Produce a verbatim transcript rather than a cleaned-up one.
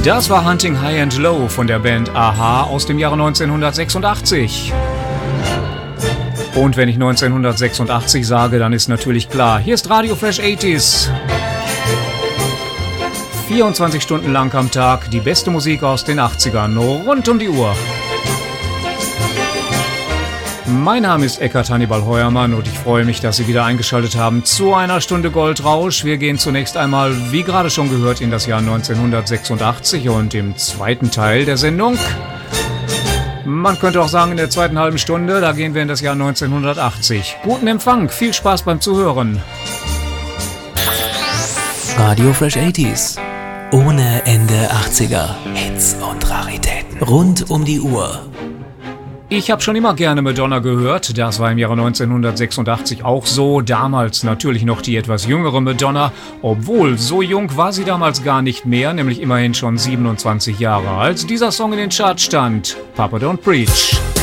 Das war Hunting High and Low von der Band Aha aus dem Jahre neunzehnhundertsechsundachtzig. Und wenn ich neunzehnhundertsechsundachtzig sage, dann ist natürlich klar, hier ist Radio Fresh achtziger. vierundzwanzig Stunden lang am Tag die beste Musik aus den achtzigern, rund um die Uhr. Mein Name ist Eckhard Hannibal Heuermann und ich freue mich, dass Sie wieder eingeschaltet haben zu einer Stunde Goldrausch. Wir gehen zunächst einmal, wie gerade schon gehört, in das Jahr neunzehnhundertsechsundachtzig und im zweiten Teil der Sendung, man könnte auch sagen in der zweiten halben Stunde, da gehen wir in das Jahr neunzehnhundertachtzig. Guten Empfang, viel Spaß beim Zuhören. Radio Fresh achtziger. Ohne Ende achtziger. Hits und Raritäten. Rund um die Uhr. Ich habe schon immer gerne Madonna gehört, das war im Jahre neunzehnhundertsechsundachtzig auch so, damals natürlich noch die etwas jüngere Madonna, obwohl so jung war sie damals gar nicht mehr, nämlich immerhin schon siebenundzwanzig Jahre, als dieser Song in den Charts stand, Papa Don't Preach.